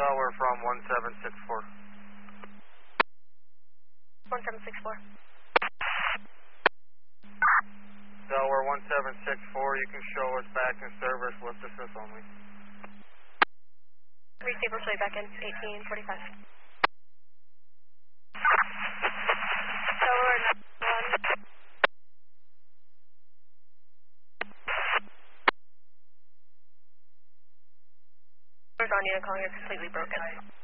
Delaware from 1764. 1764. Delaware 1764, you can show us back in service with assist only. Receiver, show you back in 1845. Delaware 91. On you, calling, you're completely broken.